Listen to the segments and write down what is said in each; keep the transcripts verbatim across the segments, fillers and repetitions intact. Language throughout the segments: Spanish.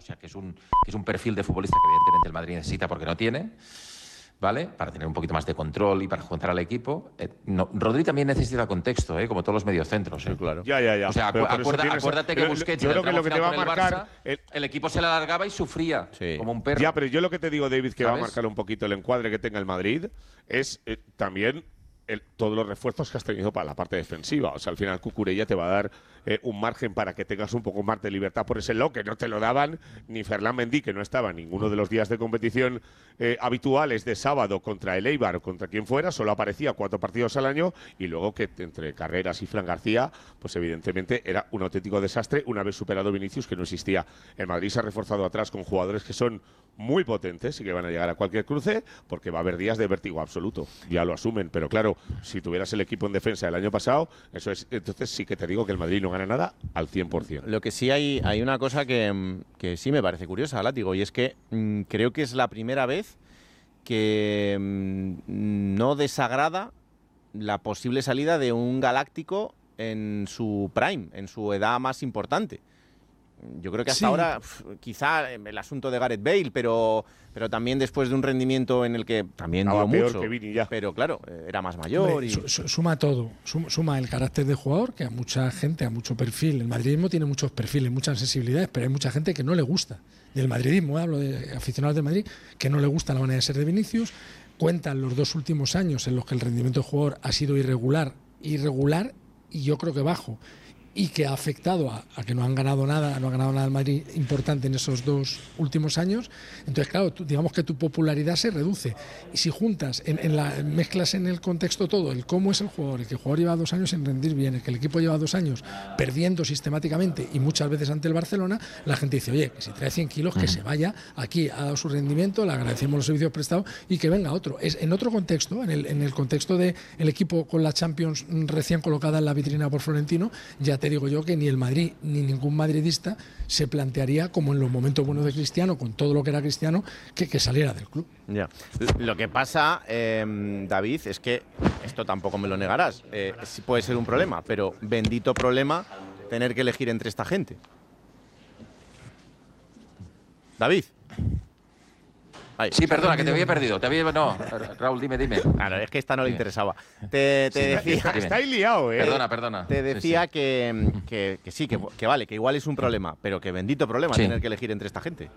sea, que es un, que es un perfil de futbolista que evidentemente el Madrid necesita porque no tiene, ¿vale? Para tener un poquito más de control y para juntar al equipo. Eh, no, Rodri también necesita contexto, ¿eh? Como todos los mediocentros. ¿eh? Sí, claro. Ya, ya, ya. O sea, acu acuerda, tienes... acuérdate que Busquets yo en el creo que lo que te va a marcar Barça, el... el equipo se le alargaba y sufría sí. como un perro. Ya, pero yo lo que te digo, David, que ¿sabes? va a marcar un poquito el encuadre que tenga el Madrid es eh, también el, todos los refuerzos que has tenido para la parte defensiva. O sea, al final Cucurella te va a dar eh, un margen para que tengas un poco más de libertad por ese lado, que no te lo daban ni Ferland Mendy, que no estaba en ninguno de los días de competición eh, habituales de sábado contra el Eibar o contra quien fuera, solo aparecía cuatro partidos al año, y luego que entre Carreras y Fran García, pues evidentemente era un auténtico desastre una vez superado Vinicius, que no existía. El Madrid se ha reforzado atrás con jugadores que son muy potentes y que van a llegar a cualquier cruce, porque va a haber días de vértigo absoluto, ya lo asumen, pero claro, si tuvieras el equipo en defensa el año pasado, eso es, entonces sí que te digo que el Madrid no gana nada al cien por cien. Lo que sí hay, hay una cosa que, que sí me parece curiosa, Látigo, y es que mmm, creo que es la primera vez que mmm, no desagrada la posible salida de un galáctico en su prime, en su edad más importante. Yo creo que hasta sí. ahora, quizá el asunto de Gareth Bale, pero, pero también después de un rendimiento en el que también dio mucho, que Vini ya. Pero claro, era más mayor. Hombre, y... Suma todo, suma, suma el carácter de jugador, que a mucha gente, a mucho perfil. El madridismo tiene muchos perfiles, muchas sensibilidades, pero hay mucha gente que no le gusta. Del madridismo, hablo de aficionados del Madrid, que no le gusta la manera de ser de Vinicius. Cuentan los dos últimos años en los que el rendimiento del jugador ha sido irregular, irregular y yo creo que bajo. Y que ha afectado a, a que no han ganado nada, no ha ganado nada el Madrid importante en esos dos últimos años. Entonces, claro, tú, digamos que tu popularidad se reduce. Y si juntas, en, en la, mezclas en el contexto todo, el cómo es el jugador, el que el jugador lleva dos años sin rendir bien, el que el equipo lleva dos años perdiendo sistemáticamente y muchas veces ante el Barcelona, la gente dice, oye, que si trae cien kilos, que se vaya aquí, ha dado su rendimiento, le agradecemos los servicios prestados y que venga otro. Es en otro contexto, en el, en el contexto del equipo con la Champions recién colocada en la vitrina por Florentino, ya te digo yo que ni el Madrid ni ningún madridista se plantearía, como en los momentos buenos de Cristiano, con todo lo que era Cristiano, que, que saliera del club. Ya. Lo que pasa, eh, David, es que esto tampoco me lo negarás, eh, sí puede ser un problema, pero bendito problema tener que elegir entre esta gente. David. Ay, sí, perdona, que te había perdido. Te había... No, Raúl, dime, dime. Claro, es que esta no le interesaba. Te, te sí, decía... Está, está ahí liado, ¿eh? Perdona, perdona. Te decía sí, sí. Que, que, que sí, que, que vale, que igual es un problema, pero que bendito problema sí. tener que elegir entre esta gente.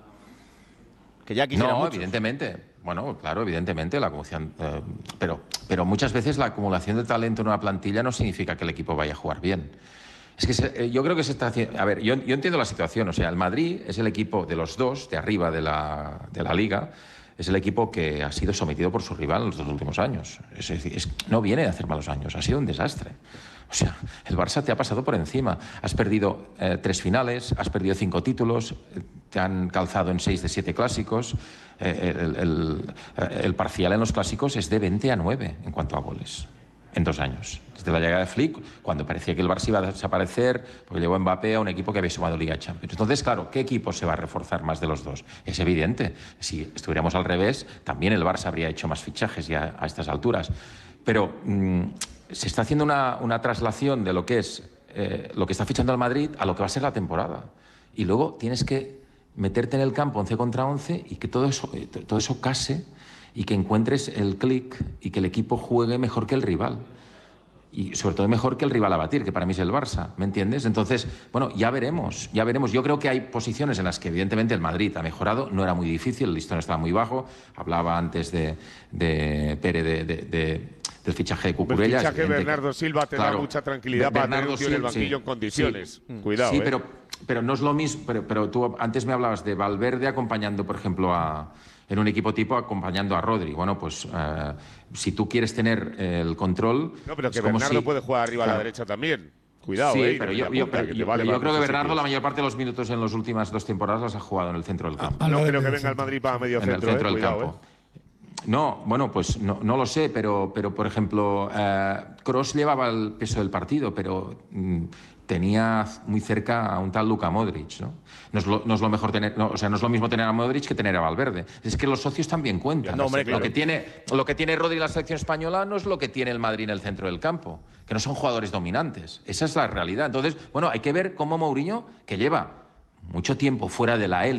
Que ya quisiera No, muchos. evidentemente. Bueno, claro, evidentemente la acumulación... Eh, pero, pero muchas veces la acumulación de talento en una plantilla no significa que el equipo vaya a jugar bien. Es que se, yo creo que se está haciendo... A ver, yo, yo entiendo la situación. O sea, el Madrid es el equipo de los dos, de arriba de la, de la Liga, es el equipo que ha sido sometido por su rival en los dos últimos años. Es decir, es, no viene de hacer malos años, ha sido un desastre. O sea, el Barça te ha pasado por encima. Has perdido eh, tres finales, has perdido cinco títulos, te han calzado en seis de siete clásicos. Eh, el, el, el parcial en los clásicos es de veinte a nueve en cuanto a goles. En dos años. Desde la llegada de Flick, cuando parecía que el Barça iba a desaparecer, porque llevó Mbappé a un equipo que había sumado Liga Champions. Entonces, claro, ¿qué equipo se va a reforzar más de los dos? Es evidente. Si estuviéramos al revés, también el Barça habría hecho más fichajes ya a estas alturas. Pero mmm, se está haciendo una, una traslación de lo que es eh, lo que está fichando el Madrid a lo que va a ser la temporada. Y luego tienes que meterte en el campo once contra once y que todo eso, todo eso case y que encuentres el clic y que el equipo juegue mejor que el rival. Y sobre todo mejor que el rival a batir, que para mí es el Barça, ¿me entiendes? Entonces, bueno, ya veremos, ya veremos. Yo creo que hay posiciones en las que evidentemente el Madrid ha mejorado, no era muy difícil, el listón estaba muy bajo. Hablaba antes de, de Pere, de, de, de, del fichaje de Cucurella. El fichaje de Bernardo Silva te claro, da mucha tranquilidad para tener un tío en el banquillo sí, en condiciones. Sí, Cuidado, Sí, ¿eh? pero, pero no es lo mismo. Pero, pero tú antes me hablabas de Valverde acompañando, por ejemplo, a... en un equipo tipo acompañando a Rodri. Bueno, pues eh, si tú quieres tener eh, el control... No, pero que Bernardo si, puede jugar arriba claro. a la derecha también. Cuidado, sí, eh. pero yo, yo, pero yo, vale yo creo que Bernardo la mayor parte de los minutos en las últimas dos temporadas los ha jugado en el centro del campo. Ah, no creo que venga el Madrid para medio centro, en el centro eh. del Cuidado, campo. Eh. No, bueno, pues no, no lo sé, pero, pero por ejemplo, Kroos eh, llevaba el peso del partido, pero... Mm, tenía muy cerca a un tal Luka Modric, ¿no? No es lo, no es lo mejor tener, no, o sea, no es lo mismo tener a Modric que tener a Valverde. Es que los socios también cuentan. No, hombre, lo claro. que tiene, lo que tiene Rodri en la selección española no es lo que tiene el Madrid en el centro del campo, que no son jugadores dominantes. Esa es la realidad. Entonces, bueno, hay que ver cómo Mourinho, que lleva mucho tiempo fuera de la élite,